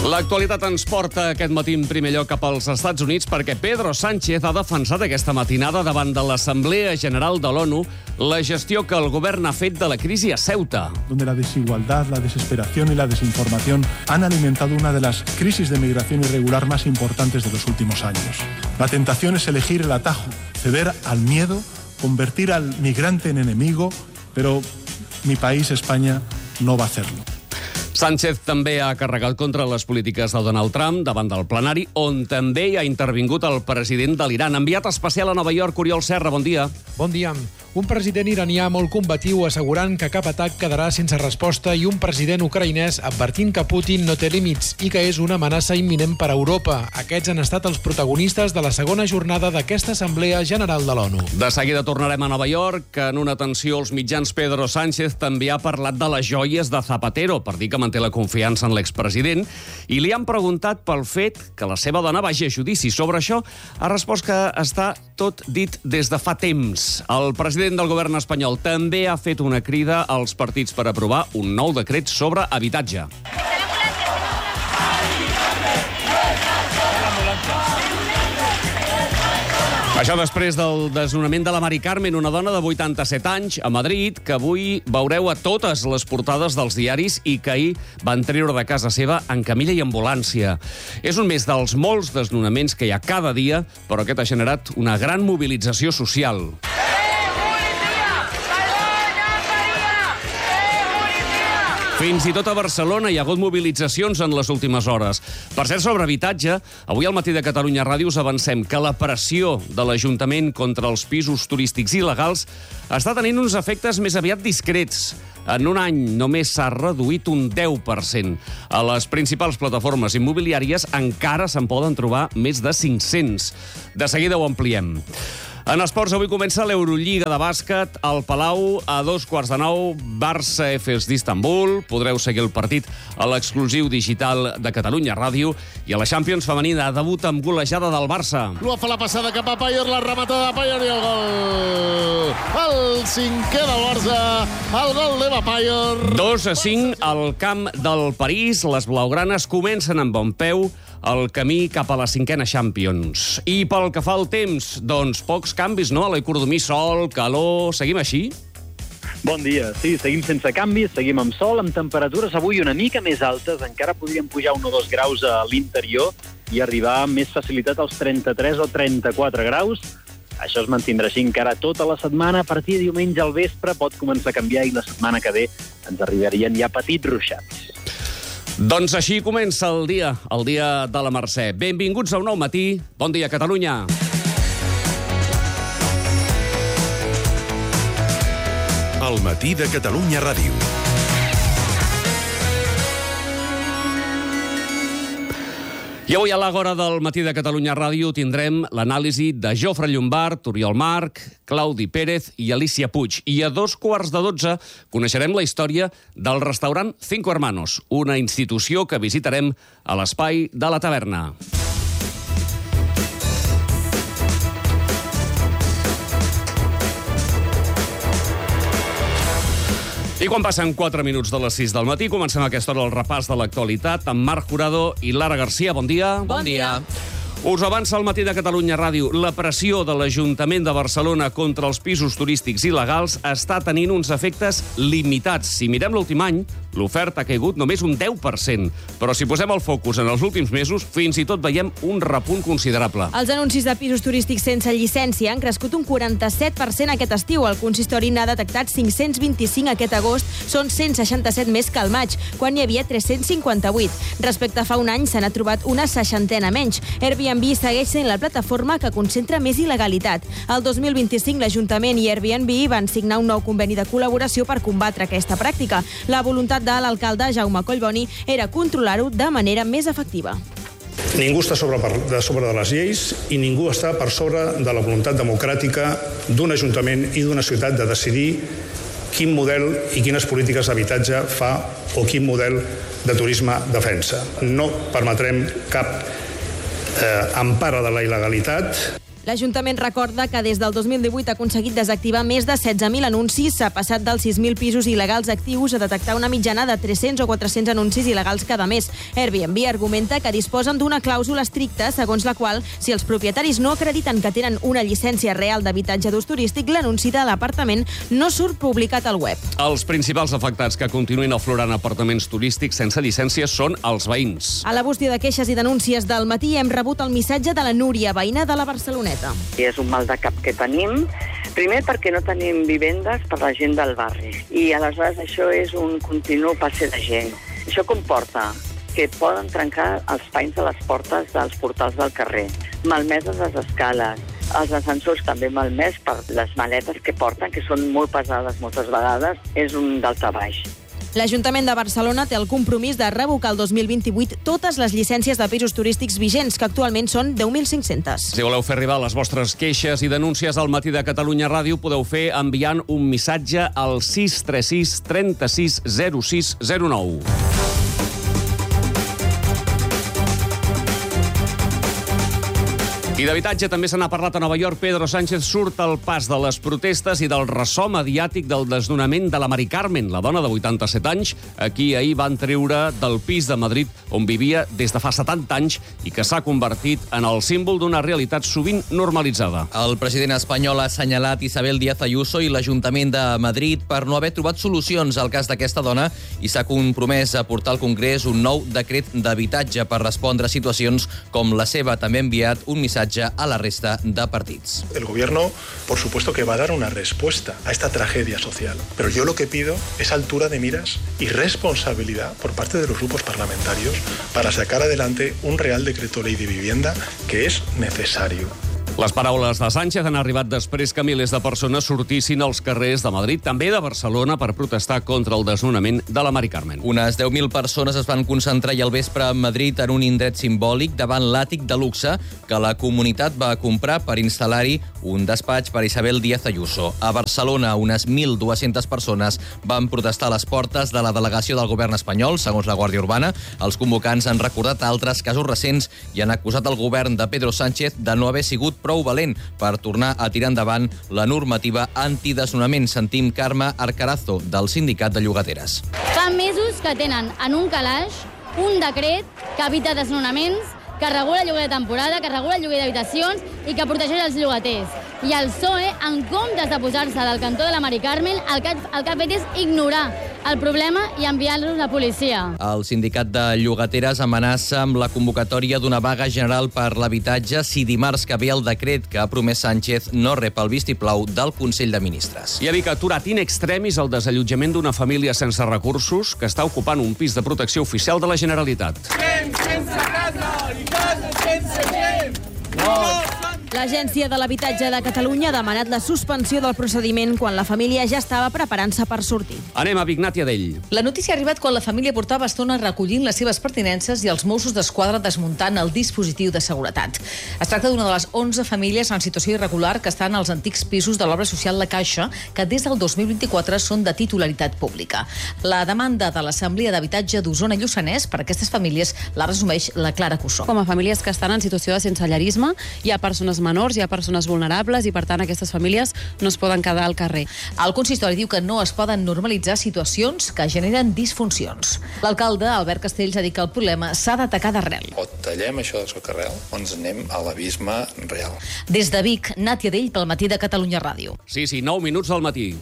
L'actualitat ens porta aquest matí en primer lloc cap als Estats Units perquè Pedro Sánchez ha defensat aquesta matinada davant de l'Assemblea General de l'ONU la gestió que el govern ha fet de la crisi a Ceuta. Donde la desigualdad, la desesperación y la desinformación han alimentado una de las crisis de migración irregular más importantes de los últimos años. La tentación es elegir el atajo, ceder al miedo, convertir al migrante en enemigo, pero mi país, España, no va a hacerlo. Sánchez també ha carregat contra les polítiques de Donald Trump davant del plenari, on també hi ha intervingut el president de l'Iran. Enviat especial a Nova York, Oriol Serra, bon dia. Bon dia. Un president iranià molt combatiu assegurant que cap atac quedarà sense resposta i un president ucraïnès advertint que Putin no té límits i que és una amenaça imminent per a Europa. Aquests han estat els protagonistes de la segona jornada d'aquesta Assemblea General de l'ONU. De seguida tornarem a Nova York. En una atenció als mitjans, Pedro Sánchez també ha parlat de les joies de Zapatero, per dir que manté la confiança en l'expresident, i li han preguntat pel fet que la seva dona vagi a judici. Sobre això ha respost que està tot dit des de fa temps. El president del govern espanyol també ha fet una crida als partits per aprovar un nou decret sobre habitatge. Això després del desnonament de la Mari Carmen, una dona de 87 anys a Madrid, que avui veureu a totes les portades dels diaris i que ahir van treure de casa seva en camilla i ambulància. És un més dels molts desnonaments que hi ha cada dia, però aquest ha generat una gran mobilització social. Fins i tot a Barcelona hi ha hagut mobilitzacions en les últimes hores. Per cert, sobre habitatge, avui al Matí de Catalunya Ràdio us avancem que la pressió de l'Ajuntament contra els pisos turístics il·legals està tenint uns efectes més aviat discrets. En un any només s'ha reduït un 10%. A les principals plataformes immobiliàries encara se'n poden trobar més de 500. De seguida ho ampliem. En esports, avui comença l'Eurolliga de bàsquet al Palau a 2:15, Barça Efes d'Istanbul. Podreu seguir el partit a l'exclusiu digital de Catalunya Ràdio. I a la Champions femenina, debut amb golejada del Barça. Lua fa la passada cap a Paier, la rematada de Paier i el gol. El cinquè del Barça, el gol d'Eva Paier. 2-5 al camp del París. Les blaugranes comencen amb bon peu el camí cap a la 5a Champions. I pel que fa al temps, doncs pocs canvis, no? A l'Economí, sol, calor... Seguim així? Bon dia. Sí, seguim sense canvis, seguim amb sol, amb temperatures avui una mica més altes. Encara podríem pujar 1 o 2 graus a l'interior i arribar amb més facilitat als 33 o 34 graus. Això es mantindrà així encara tota la setmana. A partir de diumenge al vespre pot començar a canviar i la setmana que ve ens arribarien ja petits ruixats. Doncs així comença el dia de la Mercè. Benvinguts a un nou matí. Bon dia, Catalunya. El Matí de Catalunya Ràdio. I avui a l'Àgora del Matí de Catalunya Ràdio tindrem l'anàlisi de Jofre Llombart, Oriol Marc, Claudi Pérez i Alicia Puig. I a 2:15 coneixerem la història del restaurant Cinco Hermanos, una institució que visitarem a l'espai de la taverna. I quan passen 4 minuts de les 6 del matí, comencem a aquesta hora el repàs de l'actualitat amb Marc Jurado i Lara Garcia. Bon dia. Bon dia. Us avança el Matí de Catalunya Ràdio. La pressió de l'Ajuntament de Barcelona contra els pisos turístics il·legals està tenint uns efectes limitats. Si mirem l'últim any, l'oferta ha caigut només un 10%. Però si posem el focus en els últims mesos, fins i tot veiem un repunt considerable. Els anuncis de pisos turístics sense llicència han crescut un 47% aquest estiu. El consistori n'ha detectat 525 aquest agost. Són 167 més que al maig, quan hi havia 358. Respecte a fa un any, se n'ha trobat una 60 menys. Airbnb segueix sent la plataforma que concentra més il·legalitat. El 2025, l'Ajuntament i Airbnb van signar un nou conveni de col·laboració per combatre aquesta pràctica. La voluntat de l'alcalde Jaume Collboni era controlar-ho de manera més efectiva. Ningú està sobre de les lleis i ningú està per sobre de la voluntat democràtica d'un ajuntament i d'una ciutat de decidir quin model i quines polítiques d'habitatge fa o quin model de turisme defensa. No permetrem cap empara de la il·legalitat. L'Ajuntament recorda que des del 2018 ha aconseguit desactivar més de 16.000 anuncis. S'ha passat dels 6.000 pisos il·legals actius a detectar una mitjana de 300 o 400 anuncis il·legals cada mes. Airbnb argumenta que disposen d'una clàusula estricta segons la qual, si els propietaris no acrediten que tenen una llicència real d'habitatge d'ús turístic, l'anunci de l'apartament no surt publicat al web. Els principals afectats que continuïn aflorant apartaments turístics sense llicència són els veïns. A la bústia de queixes i denúncies del matí hem rebut el missatge de la Núria, veïna de la Barceloneta. És un mal de cap que tenim, primer perquè no tenim vivendes per la gent del barri i aleshores això és un continu passe de gent. Això comporta que poden trencar els panys de les portes dels portals del carrer, malmeses les escales, els ascensors també malmès per les maletes que porten, que són molt pesades moltes vegades, és un daltabaix. L'Ajuntament de Barcelona té el compromís de revocar el 2028 totes les llicències de pisos turístics vigents, que actualment són 10.500. Si voleu fer arribar les vostres queixes i denúncies al Matí de Catalunya Ràdio, podeu fer enviant un missatge al 636 36 06 09. I d'habitatge també se n'ha parlat a Nova York. Pedro Sánchez surt al pas de les protestes i del ressò mediàtic del desnonament de la Mari Carmen, la dona de 87 anys, a qui ahir van treure del pis de Madrid on vivia des de fa 70 anys i que s'ha convertit en el símbol d'una realitat sovint normalitzada. El president espanyol ha assenyalat Isabel Díaz Ayuso i l'Ajuntament de Madrid per no haver trobat solucions al cas d'aquesta dona i s'ha compromès a portar al Congrés un nou decret d'habitatge per respondre a situacions com la seva. També ha enviat un missatge a la resta de partits. El gobierno, por supuesto, que va a dar una respuesta a esta tragedia social. Pero yo lo que pido es altura de miras y responsabilidad por parte de los grupos parlamentarios para sacar adelante un Real Decreto Ley de Vivienda que es necesario. Les paraules de Sánchez han arribat després que milers de persones sortissin als carrers de Madrid, també de Barcelona, per protestar contra el desnonament de la Mari Carmen. Unes 10.000 persones es van concentrar ahir al vespre a Madrid en un indret simbòlic davant l'àtic de luxe que la comunitat va comprar per instal·lar-hi un despatx per Isabel Díaz Ayuso. A Barcelona, unes 1.200 persones van protestar a les portes de la delegació del govern espanyol, segons la Guàrdia Urbana. Els convocants han recordat altres casos recents i han acusat el govern de Pedro Sánchez de no haver sigut prou valent per tornar a tirar endavant la normativa antidesnonament. Sentim Carme Arcarazo, del Sindicat de Llogateres. Fa mesos que tenen en un calaix un decret que evita desnonaments, que regula el lloguer de temporada, que regula el lloguer d'habitacions i que protegeix els llogaters. I el PSOE, en comptes de posar-se del cantó de la Mari Carmen, el que ha fet és ignorar el problema i enviar-los a la policia. El Sindicat de Llogateres amenaça amb la convocatòria d'una vaga general per l'habitatge si dimarts que ve el decret que ha promès Sánchez no rep el vistiplau del Consell de Ministres. I ha dit que ha aturat in extremis el desallotjament d'una família sense recursos que està ocupant un pis de protecció oficial de la Generalitat. Sense casa i casa sense gent! No! L'Agència de l'Habitatge de Catalunya ha demanat la suspensió del procediment quan la família ja estava preparant-se per sortir. Anem a Vignàtia d'Ell. La notícia ha arribat quan la família portava estona recollint les seves pertinences i els Mossos d'Esquadra desmuntant el dispositiu de seguretat. Es tracta d'una de les 11 famílies en situació irregular que estan als antics pisos de l'obra social La Caixa, que des del 2024 són de titularitat pública. La demanda de l'Assemblea d'Habitatge d'Osona i Lluçanès per a aquestes famílies la resumeix la Clara Cussó. Com a famílies que estan en situació de sensellarisme, hi ha persones menors, hi ha persones vulnerables i, per tant, aquestes famílies no es poden quedar al carrer. El consistori diu que no es poden normalitzar situacions que generen disfuncions. L'alcalde, Albert Castells, ha dit que el problema s'ha d'atacar d'arrel. O tallem això de socarrel o ens anem a l'abisme real. Des de Vic, Nàtia Dell, pel Matí de Catalunya Ràdio. Sí, 9 minuts al matí.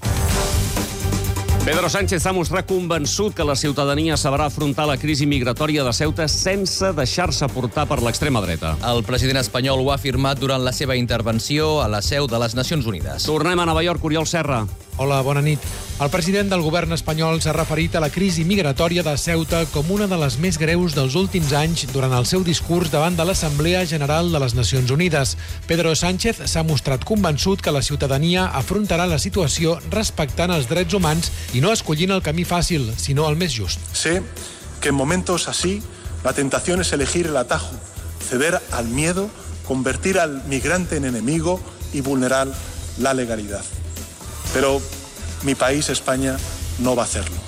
Pedro Sánchez s'ha mostrat convençut que la ciutadania sabrà afrontar la crisi migratòria de Ceuta sense deixar-se portar per l'extrema dreta. El president espanyol ho ha afirmat durant la seva intervenció a la seu de les Nacions Unides. Tornem a Nova York, Oriol Serra. Hola, bona nit. El president del govern espanyol s'ha referit a la crisi migratòria de Ceuta com una de les més greus dels últims anys durant el seu discurs davant de l'Assemblea General de les Nacions Unides. Pedro Sánchez s'ha mostrat convençut que la ciutadania afrontarà la situació respectant els drets humans i no escollint el camí fàcil, sinó el més just. Sé que en momentos así la tentación es elegir el atajo, ceder al miedo, convertir al migrante en enemigo y vulnerar la legalidad. Pero mi país, España, no va a hacerlo.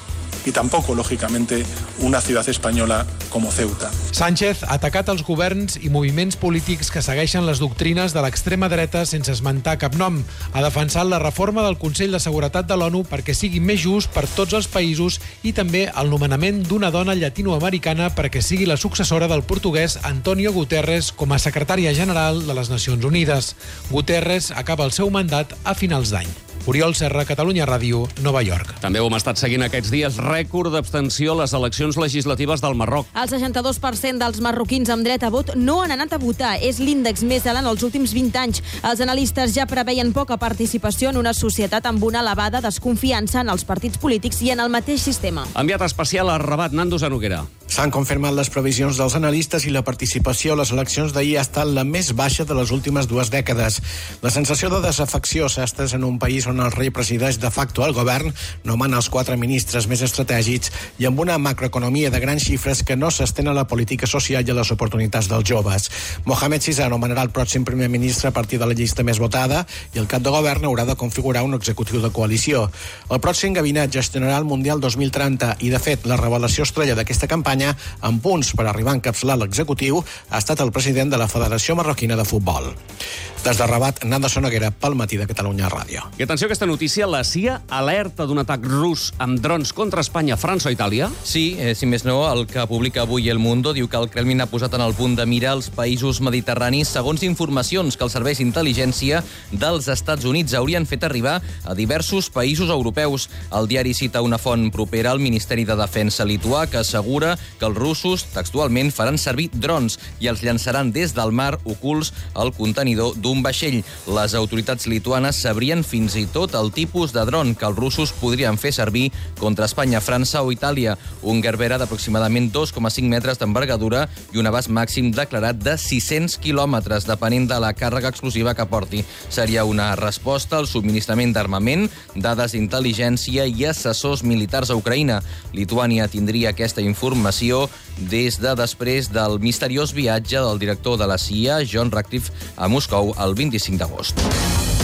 y tampoco, lógicamente, una ciudad española como Ceuta. Sánchez ha atacat els governs i moviments polítics que segueixen les doctrines de l'extrema dreta sense esmentar cap nom. Ha defensat la reforma del Consell de Seguretat de l'ONU perquè sigui més just per tots els països i també el nomenament d'una dona llatinoamericana perquè sigui la successora del portuguès Antonio Guterres com a secretària general de les Nacions Unides. Guterres acaba el seu mandat a finals d'any. Oriol Serra, Catalunya Ràdio, Nova York. També ho hem estat seguint aquests dies. Rècord d'abstenció a les eleccions legislatives del Marroc. El 62% dels marroquins amb dret a vot no han anat a votar. És l'índex més alt en els últims 20 anys. Els analistes ja preveien poca participació en una societat amb una elevada desconfiança en els partits polítics i en el mateix sistema. Enviat especial a Rabat, Nando Zanoguera. S'han confirmat les previsions dels analistes i la participació a les eleccions d'ahir ha estat la més baixa de les últimes 2 dècades. La sensació de desafecció s'ha estès en un país on el rei presideix de facto el govern, nomena els 4 ministres més estratègics i amb una macroeconomia de grans xifres que no s'estén a la política social i a les oportunitats dels joves. Mohamed VI nomenarà el pròxim primer ministre a partir de la llista més votada i el cap de govern haurà de configurar un executiu de coalició. El pròxim gabinet gestionarà el Mundial 2030 i, de fet, la revelació estrella d'aquesta campanya, amb punts per arribar a encapçalar l'executiu, ha estat el president de la Federació Marroquina de Futbol. Des de Rabat, Nando Zanoguera, pel Matí de Catalunya Ràdio. I atenció a aquesta notícia, la CIA alerta d'un atac rus amb drons contra Espanya, França o Itàlia? Sí, si més no, el que publica avui El Mundo diu que el Kremlin ha posat en el punt de mira els països mediterranis segons informacions que els serveis d'intel·ligència dels Estats Units haurien fet arribar a diversos països europeus. El diari cita una font propera al Ministeri de Defensa lituà que assegura que els russos, textualment, faran servir drons i els llançaran des del mar ocults al contenidor d'un vaixell. Les autoritats lituanes sabrien fins i tot el tipus de dron que els russos podrien fer servir contra Espanya, França o Itàlia. Un Gerbera d'aproximadament 2,5 metres d'envergadura i un abast màxim declarat de 600 quilòmetres, depenent de la càrrega explosiva que porti. Seria una resposta al subministrament d'armament, dades d'intel·ligència i assessors militars a Ucraïna. Lituània tindria aquesta informació des de després del misteriós viatge del director de la CIA, John Ratcliffe, a Moscou el 25 d'agost.